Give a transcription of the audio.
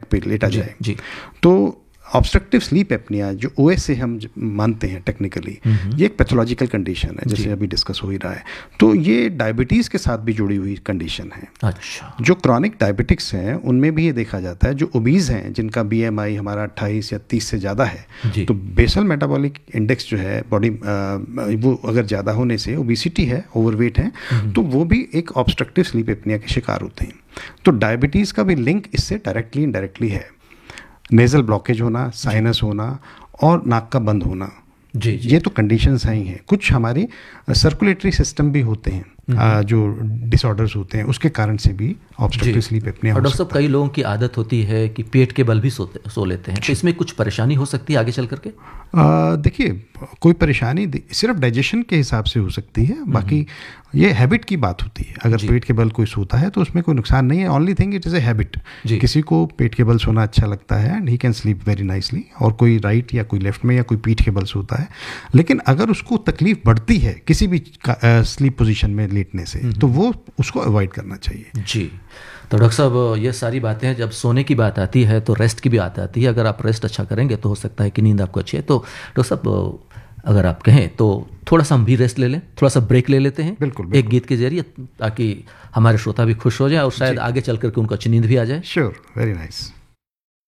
पे लेटा जी, जाए। जी। तो ऑब्स्ट्रक्टिव स्लीप एपनिया जो ओएस से हम मानते हैं टेक्निकली, ये एक पैथोलॉजिकल कंडीशन है, जैसे अभी डिस्कस हो ही रहा है। तो ये डायबिटीज़ के साथ भी जुड़ी हुई कंडीशन है। अच्छा। जो क्रॉनिक डायबिटिक्स हैं उनमें भी ये देखा जाता है, जो ओबीज हैं जिनका बीएमआई हमारा 28 या 30 से ज़्यादा है, तो बेसल मेटाबॉलिक इंडेक्स जो है बॉडी वो अगर ज़्यादा होने से ओबिसिटी है, ओवरवेट है, तो वो भी एक ऑब्स्ट्रक्टिव स्लीप एपनिया के शिकार होते हैं। तो डायबिटीज़ का भी लिंक इससे डायरेक्टली इनडायरेक्टली है। नेज़ल ब्लॉकेज होना, साइनस होना और नाक का बंद होना, ये तो कंडीशंस हैं ही हैं। कुछ हमारी सर्कुलेटरी सिस्टम भी होते हैं, जो डिसऑर्डर्स होते हैं, उसके कारण से भी ऑब्स्ट्रक्टिव स्लीप एपनिया हो सकता है। डॉक्टर साहब, कई लोगों की आदत होती है कि पेट के बल भी सो लेते हैं, तो इसमें कुछ परेशानी हो सकती है आगे चल करके? देखिए, कोई परेशानी सिर्फ डाइजेशन के हिसाब से हो सकती है, बाकी ये हैबिट की बात होती है। अगर पेट के बल कोई सोता है तो उसमें कोई नुकसान नहीं है। Only thing it is a habit. किसी को पेट के बल सोना अच्छा लगता है and he can sleep very nicely, और कोई राइट या कोई लेफ्ट में या कोई पीठ के बल सोता है। लेकिन अगर उसको तकलीफ बढ़ती है किसी भी स्लीप पोजीशन में लेटने से, तो वो उसको अवॉइड करना चाहिए। जी। तो डॉक्टर साहब, ये सारी बातें हैं, जब सोने की बात आती है तो रेस्ट की भी बात आती है। अगर आप रेस्ट अच्छा करेंगे तो हो सकता है कि नींद आपको अच्छी है। तो डॉक्टर साहब, अगर आप कहें तो थोड़ा सा हम भी रेस्ट ले लें, थोड़ा सा ब्रेक ले लेते हैं। बिल्कुल। एक गीत के जरिए, ताकि हमारे श्रोता भी खुश हो जाए और शायद आगे चल करके उनको अच्छी नींद भी आ जाए। Sure, very nice.